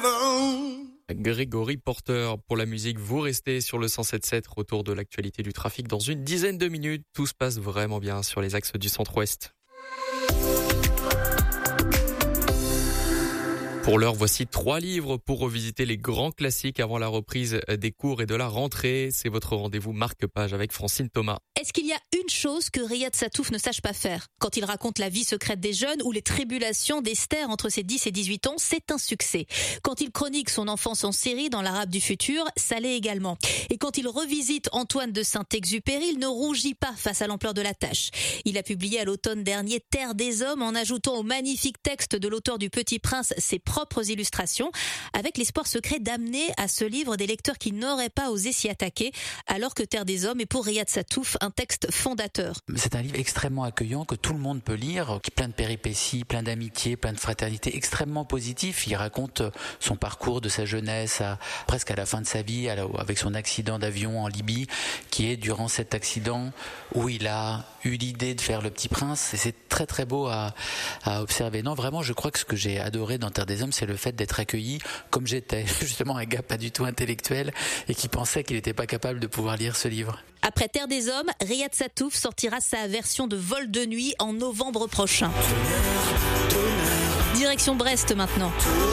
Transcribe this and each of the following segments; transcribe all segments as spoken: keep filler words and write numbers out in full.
Grégory Porter pour la musique. Vous restez sur le cent sept sept, retour de l'actualité du trafic dans une dizaine de minutes. Tout se passe vraiment bien sur les axes du centre-ouest. Pour l'heure, voici trois livres pour revisiter les grands classiques avant la reprise des cours et de la rentrée. C'est votre rendez-vous marque-page avec Francine Thomas. Est-ce qu'il y a une chose que Riyad Sattouf ne sache pas faire? Quand il raconte la vie secrète des jeunes ou les tribulations d'Esther entre ses dix et dix-huit ans, c'est un succès. Quand il chronique son enfance en série dans l'Arabe du futur, ça l'est également. Et quand il revisite Antoine de Saint-Exupéry, il ne rougit pas face à l'ampleur de la tâche. Il a publié à l'automne dernier Terre des hommes en ajoutant au magnifique texte de l'auteur du Petit Prince ses propres illustrations, avec l'espoir secret d'amener à ce livre des lecteurs qui n'auraient pas osé s'y attaquer, alors que Terre des hommes est pour Riyad Sattouf un texte fondateur. C'est un livre extrêmement accueillant que tout le monde peut lire, qui plein de péripéties, plein d'amitié, plein de fraternité, extrêmement positif. Il raconte son parcours de sa jeunesse à presque à la fin de sa vie, à la, avec son accident d'avion en Libye, qui est durant cet accident où il a eu l'idée de faire Le Petit Prince, et c'est très très beau à, à observer. Non, vraiment, je crois que ce que j'ai adoré dans Terre des hommes, c'est le fait d'être accueilli comme j'étais, justement un gars pas du tout intellectuel et qui pensait qu'il n'était pas capable de pouvoir lire ce livre. Après Terre des hommes, Riyad Sattouf sortira sa version de Vol de nuit en novembre prochain. Direction Brest maintenant.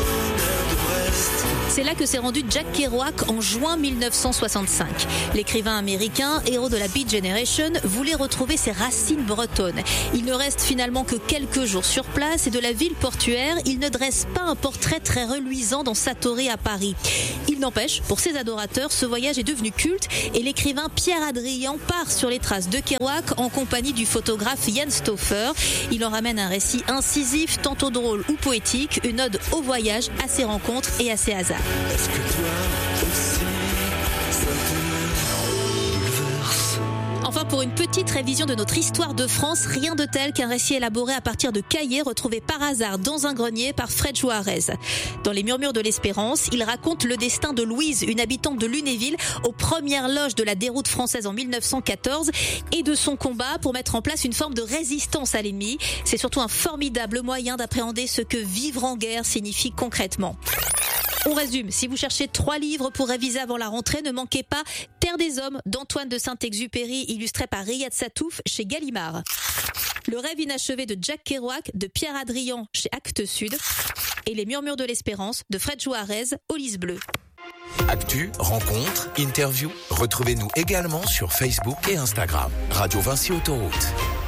C'est là que s'est rendu Jack Kerouac en juin mille neuf cent soixante-cinq. L'écrivain américain, héros de la Beat Generation, voulait retrouver ses racines bretonnes. Il ne reste finalement que quelques jours sur place et de la ville portuaire, il ne dresse pas un portrait très reluisant dans sa torée à Paris. Il n'empêche, pour ses adorateurs, ce voyage est devenu culte et l'écrivain Pierre Adrian part sur les traces de Kerouac en compagnie du photographe Jan Stauffer. Il en ramène un récit incisif, tantôt drôle ou poétique, une ode au voyage, à ses rencontres et à ses hasards. Est-ce que toi aussi, ça te bouleverse? Enfin, pour une petite révision de notre histoire de France, rien de tel qu'un récit élaboré à partir de cahiers retrouvés par hasard dans un grenier par Fred Juarez. Dans Les Murmures de l'Espérance, il raconte le destin de Louise, une habitante de Lunéville, aux premières loges de la déroute française en mille neuf cent quatorze, et de son combat pour mettre en place une forme de résistance à l'ennemi. C'est surtout un formidable moyen d'appréhender ce que vivre en guerre signifie concrètement. On résume, si vous cherchez trois livres pour réviser avant la rentrée, ne manquez pas Terre des hommes d'Antoine de Saint-Exupéry, illustré par Riyad Sattouf chez Gallimard. Le rêve inachevé de Jack Kerouac de Pierre Adrian chez Actes Sud. Et Les Murmures de l'Espérance de Fred Juarez au Lys Bleu. Actu, rencontres, interviews, retrouvez-nous également sur Facebook et Instagram. Radio Vinci Autoroute.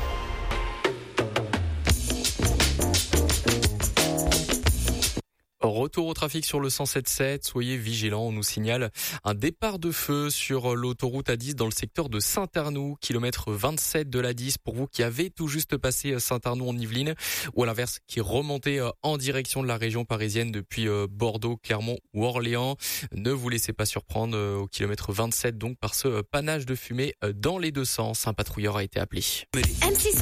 Retour au trafic sur le cent sept sept, soyez vigilants, on nous signale un départ de feu sur l'autoroute A dix dans le secteur de Saint-Arnoux, kilomètre vingt-sept de l'A dix pour vous qui avez tout juste passé Saint-Arnoux en Yvelines, ou à l'inverse qui remontez en direction de la région parisienne depuis Bordeaux, Clermont ou Orléans. Ne vous laissez pas surprendre au kilomètre vingt-sept donc par ce panache de fumée dans les deux sens. Un patrouilleur a été appelé. M six